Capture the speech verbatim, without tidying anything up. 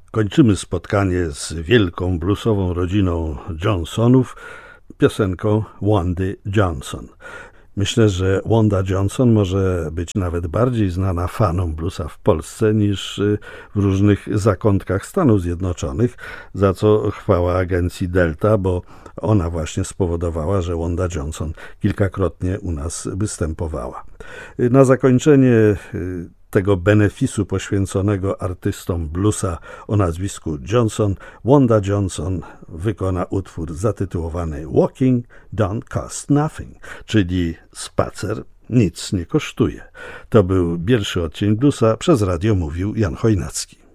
Kończymy spotkanie z wielką bluesową rodziną Johnsonów piosenką Wandy Johnson. Myślę, że Wanda Johnson może być nawet bardziej znana fanom bluesa w Polsce niż w różnych zakątkach Stanów Zjednoczonych, za co chwała agencji Delta, bo ona właśnie spowodowała, że Wanda Johnson kilkakrotnie u nas występowała. Na zakończenie tego benefisu poświęconego artystom bluesa o nazwisku Johnson, Wanda Johnson wykona utwór zatytułowany Walking Don't Cost Nothing, czyli spacer nic nie kosztuje. To był pierwszy odcień bluesa, przez radio mówił Jan Chojnacki.